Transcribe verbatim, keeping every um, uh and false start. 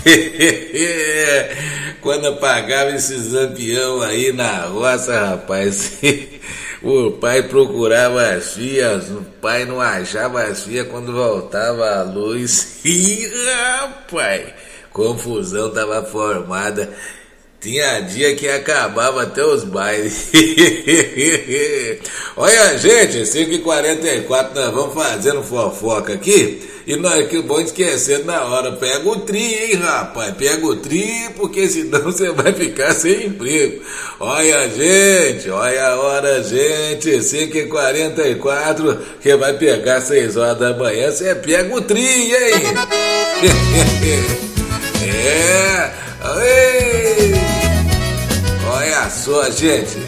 Quando apagava esses lampião aí na roça, rapaz, o pai procurava as filhas, o pai não achava as filhas quando voltava a luz. Ih, rapaz, confusão tava formada. Tinha dia que acabava até os bailes. Olha, gente, cinco e quarenta e quatro, nós vamos fazendo fofoca aqui. E nós que vamos esquecendo na hora. Pega o tri, hein, rapaz? Pega o tri, porque senão você vai ficar sem emprego. Olha, gente, olha a hora, gente. cinco e quarenta e quatro, que vai pegar seis horas da manhã. Você pega o tri, hein? É. Ei. Olha só, gente.